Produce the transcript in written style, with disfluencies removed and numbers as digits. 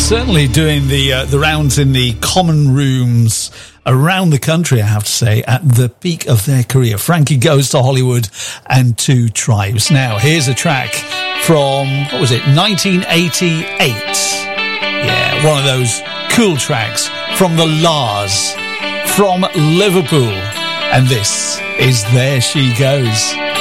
Certainly doing the rounds in the common rooms around the country, I have to say, at the peak of their career. Frankie Goes to Hollywood and Two Tribes. Now, here's a track from, 1988. Yeah, one of those cool tracks from the Lars from Liverpool. And this is There She Goes.